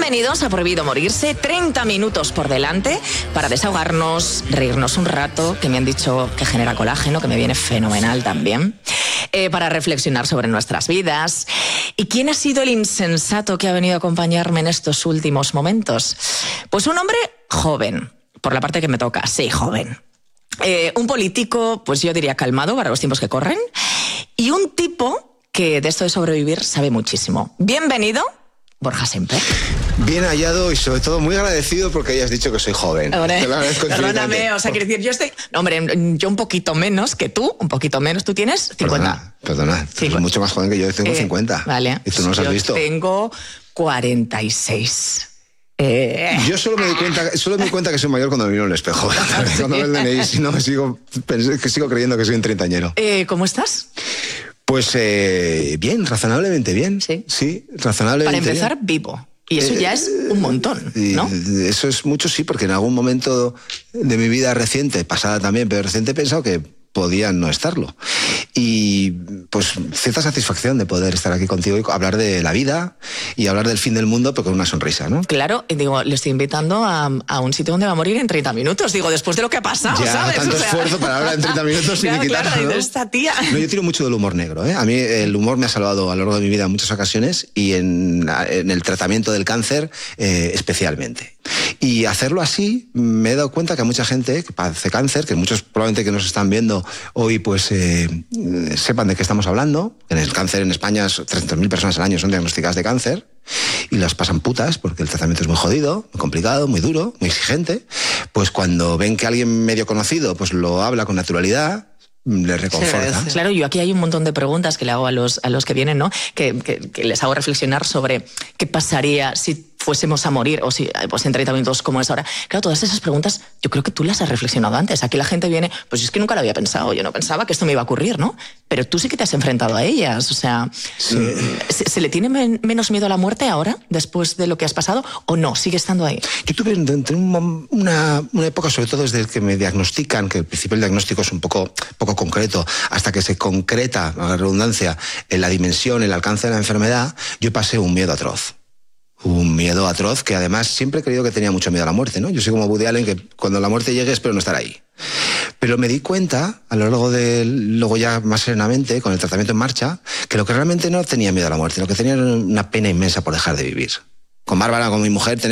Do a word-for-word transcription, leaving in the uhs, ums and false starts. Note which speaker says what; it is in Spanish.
Speaker 1: Bienvenidos a Prohibido Morirse, treinta minutos por delante para desahogarnos, reírnos un rato, que me han dicho que genera colágeno, que me viene fenomenal también, eh, para reflexionar sobre nuestras vidas. ¿Y quién ha sido el insensato que ha venido a acompañarme en estos últimos momentos? Pues un hombre joven, por la parte que me toca, sí, joven. Eh, un político, pues yo diría calmado para los tiempos que corren, y un tipo que de esto de sobrevivir sabe muchísimo. Bienvenido, Borja Semper.
Speaker 2: Bien hallado y sobre todo muy agradecido porque hayas dicho que soy joven.
Speaker 1: Hombre,
Speaker 2: Te lo agradezco
Speaker 1: perdóname, o sea, quiero decir, yo estoy... No, hombre, yo un poquito menos que tú, un poquito menos. ¿Tú tienes cincuenta?
Speaker 2: Perdona, perdona. Tú eres mucho más joven que yo, yo tengo eh, cincuenta.
Speaker 1: Vale.
Speaker 2: ¿Y tú no los has
Speaker 1: yo
Speaker 2: visto?
Speaker 1: Tengo cuarenta y seis. Eh...
Speaker 2: Yo solo me di cuenta, solo me di cuenta que soy mayor cuando me miro en el espejo. Cuando veo el D N I, si no, sigo, que sigo creyendo que soy un treintañero.
Speaker 1: Eh, ¿Cómo estás?
Speaker 2: Pues eh, bien, razonablemente bien.
Speaker 1: Sí.
Speaker 2: Sí, razonablemente
Speaker 1: Para empezar,
Speaker 2: bien.
Speaker 1: vivo. Y eso ya es un montón, ¿no?
Speaker 2: Eso es mucho, sí, porque en algún momento de mi vida reciente, pasada también, pero reciente, he pensado que podía no estarlo. Y pues cierta satisfacción de poder estar aquí contigo y hablar de la vida y hablar del fin del mundo, pero con una sonrisa, ¿no?
Speaker 1: Claro, y digo, le estoy invitando a, a un sitio donde va a morir en treinta minutos. Digo, después de lo que ha pasado,
Speaker 2: ya,
Speaker 1: ¿sabes?
Speaker 2: tanto
Speaker 1: o sea...
Speaker 2: esfuerzo para hablar en treinta minutos sin
Speaker 1: claro,
Speaker 2: quitarlo,
Speaker 1: claro,
Speaker 2: ¿no?
Speaker 1: esta tía.
Speaker 2: No, yo tiro mucho del humor negro, ¿eh? A mí el humor me ha salvado a lo largo de mi vida en muchas ocasiones y en, en el tratamiento del cáncer eh, especialmente. Y hacerlo así, me he dado cuenta que a mucha gente que padece cáncer, que muchos probablemente que nos están viendo hoy, pues eh, sepan de qué estamos hablando. En el cáncer en España, trescientas mil personas al año son diagnosticadas de cáncer y las pasan putas porque el tratamiento es muy jodido, muy complicado, muy duro, muy exigente. Pues cuando ven que alguien medio conocido pues lo habla con naturalidad, les reconforta.
Speaker 1: Sí, claro, yo aquí hay un montón de preguntas que le hago a los, a los que vienen, ¿no? Que, que, que les hago reflexionar sobre qué pasaría si fuésemos a morir o si pues en treinta minutos como es ahora. Claro, todas esas preguntas yo creo que tú las has reflexionado antes. Aquí la gente viene, pues es que nunca lo había pensado, yo no pensaba que esto me iba a ocurrir, ¿no? Pero tú sí que te has enfrentado a ellas, o sea, sí. ¿se, ¿se le tiene men menos miedo a la muerte ahora, después de lo que has pasado, o no? ¿Sigue estando ahí?
Speaker 2: Yo tuve un, una, una época, sobre todo desde que me diagnostican, que al principio el diagnóstico es un poco, poco concreto, hasta que se concreta, a la redundancia, en la dimensión, el alcance de la enfermedad, yo pasé un miedo atroz. Un miedo atroz que además siempre he creído que tenía mucho miedo a la muerte, ¿no? Yo soy como Woody Allen, que cuando la muerte llegue espero no estar ahí. Pero me di cuenta, a lo largo de, luego ya más serenamente, con el tratamiento en marcha, que lo que realmente no tenía miedo a la muerte, lo que tenía era una pena inmensa por dejar de vivir. Con Bárbara, con mi mujer,